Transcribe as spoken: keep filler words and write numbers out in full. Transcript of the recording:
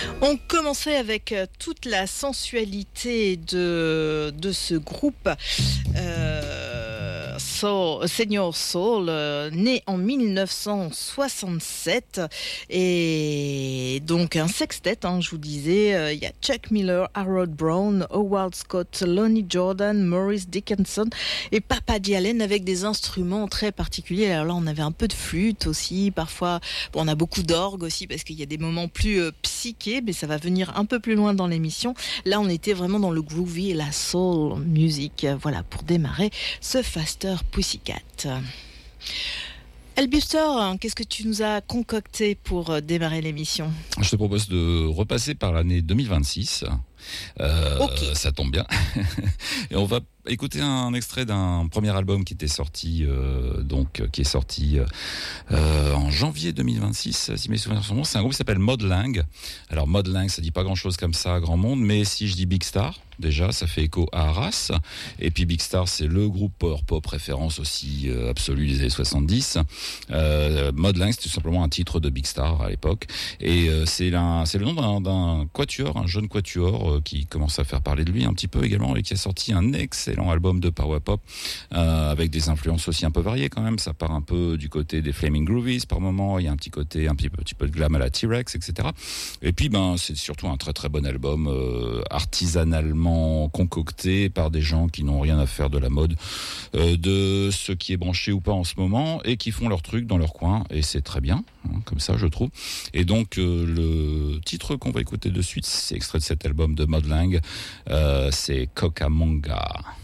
On commençait avec euh, toute la sensualité de, de ce groupe euh, Soul, Senior Soul, euh, né en dix-neuf cent soixante-sept, et donc un sextet, hein, je vous disais, il euh, y a Chuck Miller, Harold Brown, Howard Scott, Lonnie Jordan, Maurice Dickinson et Papa Allen, avec des instruments très particuliers. Alors là, on avait un peu de flûte aussi, parfois, bon, on a beaucoup d'orgue aussi parce qu'il y a des moments plus euh, psychés, mais ça va venir un peu plus loin dans l'émission. Là, on était vraiment dans le groovy et la soul music. Voilà, pour démarrer ce Faster Pussycat. Elbuster, qu'est-ce que tu nous as concocté pour démarrer l'émission ? Je te propose de repasser par l'année deux mille vingt-six. Euh, okay. Ça tombe bien. Et on va écouter un extrait d'un premier album qui était sorti, euh, donc qui est sorti euh, en janvier deux mille vingt-six, si mes souvenirs sont bons. C'est un groupe qui s'appelle Maud Lang. Alors Maud Lang, ça dit pas grand-chose comme ça, grand monde, mais si je dis Big Star, déjà, ça fait écho à Arras. Et puis Big Star, c'est le groupe power pop référence aussi euh, absolue des années soixante-dix. Euh, Maud Lang, c'est tout simplement un titre de Big Star à l'époque. Et euh, c'est, la, c'est le nom d'un, d'un quatuor, un jeune quatuor euh, qui commence à faire parler de lui un petit peu également et qui a sorti un excellent album de power pop euh, avec des influences aussi un peu variées quand même. Ça part un peu du côté des Flaming Groovies par moment. Il y a un petit côté, un petit peu, petit peu de glam à la T-Rex, et cetera. Et puis, ben, c'est surtout un très très bon album euh, artisanalement concocté par des gens qui n'ont rien à faire de la mode, euh, de ce qui est branché ou pas en ce moment, et qui font leur truc dans leur coin, et c'est très bien, hein, comme ça je trouve. Et donc euh, le titre qu'on va écouter de suite, c'est extrait de cet album de Maud Lang, euh, c'est Cucamonga.